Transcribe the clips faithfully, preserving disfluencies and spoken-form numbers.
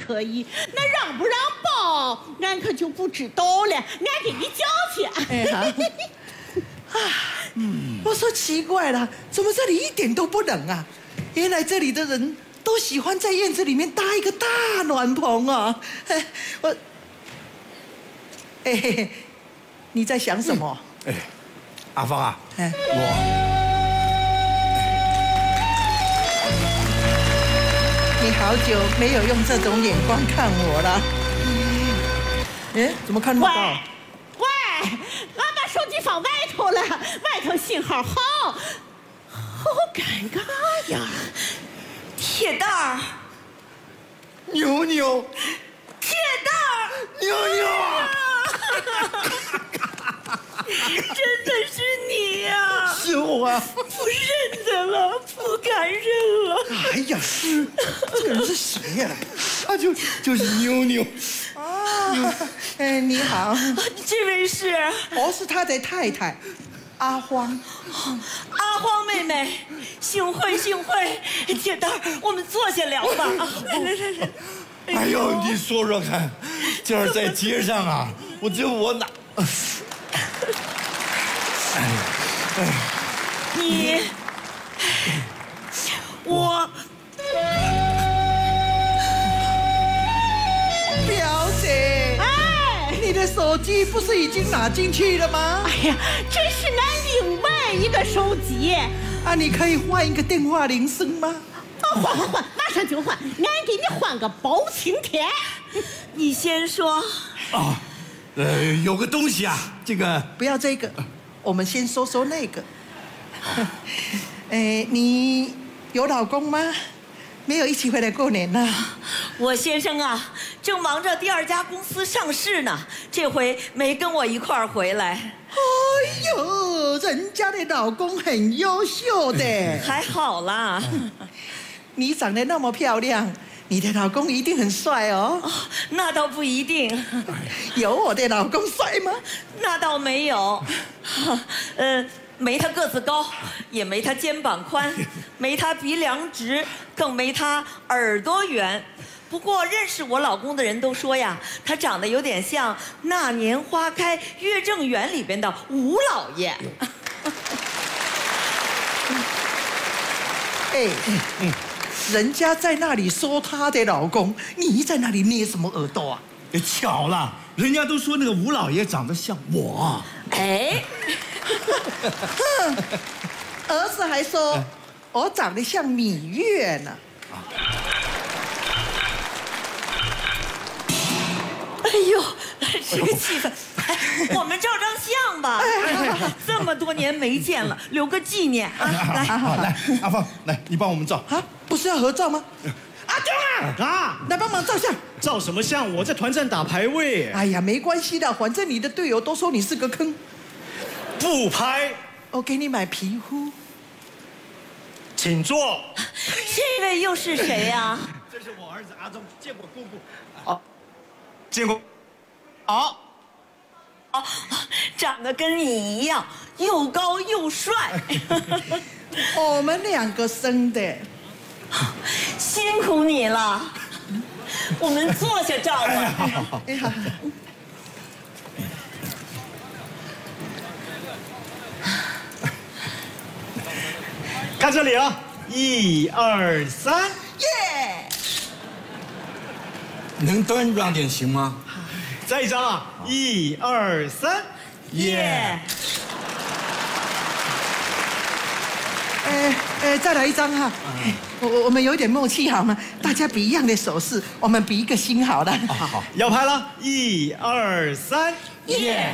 可以，那让不让包，俺可就不知道了。俺给你交去。 哎好。啊，嗯，我说奇怪了，怎么这里一点都不冷啊？原来这里的人都喜欢在院子里面搭一个大暖棚啊！哎，我，哎嘿嘿，你在想什么？ 哎，阿芳啊， 哎， 我， 你好久没有用这种眼光看我了。哎，怎么看不到？ 喂，俺把手机放外头了，外头信号好，好尴尬呀！ 铁蛋儿， 妞妞， 铁蛋儿， 妞妞， 真的是你呀！ 是我啊！ 不认得了，不敢认了。 哎呀，是这个人是谁呀？他就就是妞妞。 啊，哎，你好， 这位是我是他的太太，阿荒。 阿荒妹妹，幸会幸会。铁蛋儿，我们坐下聊吧。来来来来。 哎呦，你说说看，今儿在街上啊，我就我哪，哎哎， 你，我。 表姐， 哎， 你的手机不是已经拿进去了吗？ 哎呀，这是俺另外一个手机。 啊，你可以换一个电话铃声吗？ 啊，换换换，马上就换。俺给你换个包青天。 你先说。 啊，呃，有个东西啊，这个不要这个，我们先说说那个。哎，你有老公吗？没有一起回来过年呢？ 我先生啊，正忙着第二家公司上市呢，这回没跟我一块儿回来。 哎呦，人家的老公很优秀的， 还好啦。 你长得那么漂亮，你的老公一定很帅哦。 哦，那倒不一定。 有我的老公帅吗？ 那倒没有。呃，没他个子高，也没他肩膀宽，没他鼻梁直，更没他耳朵圆。不过认识我老公的人都说呀，他长得有点像《那年花开月正圆》里边的吴老爷。 哎，人家在那里说她的老公，你在那里捏什么耳朵啊？ 巧了，人家都说那个吴老爷长得像我。 哎， 儿子还说我长得像芈月呢。 哎呦，这个气氛，哎，我们照张相吧。这么多年没见了，留个纪念啊！来， 好，来，阿芳，来，你帮我们照。 啊，不是要合照吗？ 阿忠啊，啊， 来帮忙照相。 照什么相？我在团战打排位。 哎呀，没关系的，反正你的队友都说你是个坑。 不拍， 我给你买皮肤。 请坐。 这位又是谁呀？ 这是我儿子阿忠，见过姑姑。 好，见过。好， 哦，长得跟你一样，又高又帅。 我们两个生的。 辛苦你了。我们坐下照吧。 哎，好好好。 哎好。 看这里啊，一二三， 耶！ 能端庄点行吗？ 再一张啊，一二三， 耶！ 哎哎，再来一张哈。我我我们有一点默契好吗？大家比一样的手势，我们比一个心好了。 好好。 要拍了，一二三， 耶！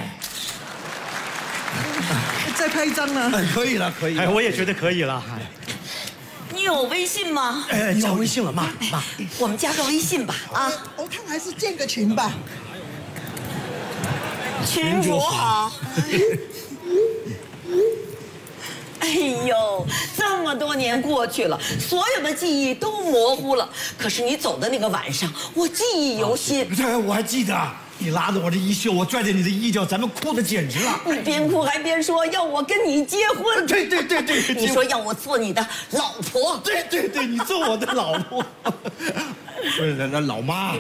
再拍一张呢？ 哎，可以了，可以了。 哎，我也觉得可以了。 你有微信吗？ 哎，加微信了，妈妈。 我们加个微信吧。啊， 我看还是建个群吧。 群主好。哎呦，这么多年过去了，所有的记忆都模糊了。可是你走的那个晚上，我记忆犹新。 这我还记得，你拉着我的衣袖，我拽着你的衣角，咱们哭的简直了。 你边哭还边说要我跟你结婚。 对对对对， 你说要我做你的老婆。 对对对，你做我的老婆，不是那老妈。